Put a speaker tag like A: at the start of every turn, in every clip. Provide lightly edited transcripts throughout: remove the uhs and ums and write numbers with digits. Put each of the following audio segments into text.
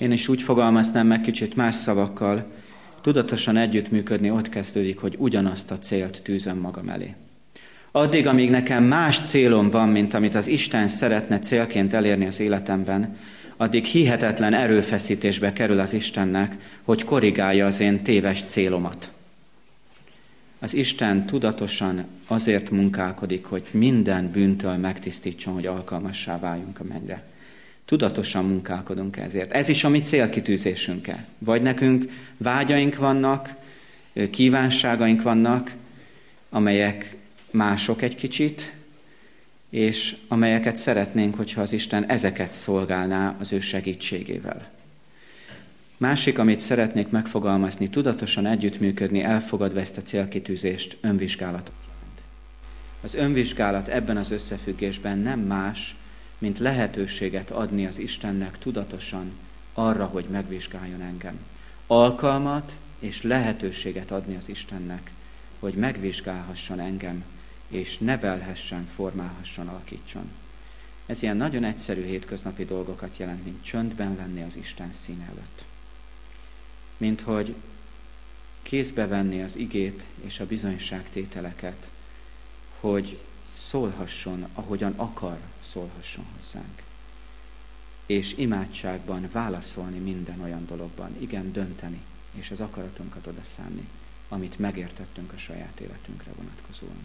A: Én is úgy fogalmaznám meg kicsit más szavakkal, tudatosan együttműködni ott kezdődik, hogy ugyanazt a célt tűzöm magam elé. Addig, amíg nekem más célom van, mint amit az Isten szeretne célként elérni az életemben, addig hihetetlen erőfeszítésbe kerül az Istennek, hogy korrigálja az én téves célomat. Az Isten tudatosan azért munkálkodik, hogy minden bűntől megtisztítson, hogy alkalmassá váljunk a mennyre. Tudatosan munkálkodunk ezért. Ez is a mi célkitűzésünk-e. Vagy nekünk vágyaink vannak, kívánságaink vannak, amelyek mások egy kicsit, és amelyeket szeretnénk, hogyha az Isten ezeket szolgálná az ő segítségével. Másik, amit szeretnék megfogalmazni, tudatosan együttműködni, elfogadva ezt a célkitűzést, önvizsgálatot jelent. Az önvizsgálat ebben az összefüggésben nem más, mint lehetőséget adni az Istennek tudatosan arra, hogy megvizsgáljon engem. Alkalmat és lehetőséget adni az Istennek, hogy megvizsgálhasson engem, és nevelhessen, formálhasson, alakítson. Ez ilyen nagyon egyszerű hétköznapi dolgokat jelent, mint csöndben lenni az Isten színe előtt. Mint hogy kézbe venni az igét és a bizonyságtételeket, hogy szólhasson, ahogyan akar, szólhasson hozzánk. És imádságban válaszolni minden olyan dologban, igen, dönteni, és az akaratunkat odaszánni, amit megértettünk a saját életünkre vonatkozóan.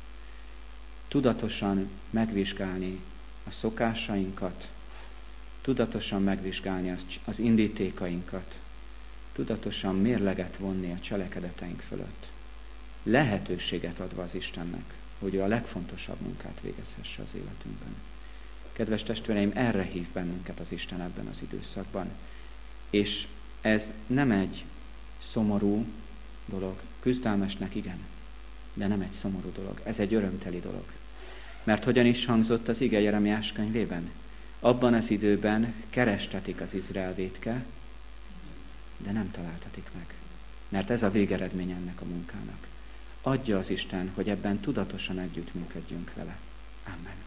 A: Tudatosan megvizsgálni a szokásainkat, tudatosan megvizsgálni az indítékainkat, tudatosan mérleget vonni a cselekedeteink fölött, lehetőséget adva az Istennek, hogy ő a legfontosabb munkát végezhesse az életünkben. Kedves testvéreim, erre hív bennünket az Isten ebben az időszakban. És ez nem egy szomorú dolog, küzdelmesnek igen, de nem egy szomorú dolog, ez egy örömteli dolog. Mert hogyan is hangzott az ige Jeremiás könyvében? Abban az időben kerestetik az Izrael vétke, de nem találtatik meg. Mert ez a végeredmény ennek a munkának. Adja az Isten, hogy ebben tudatosan együttműködjünk vele. Amen.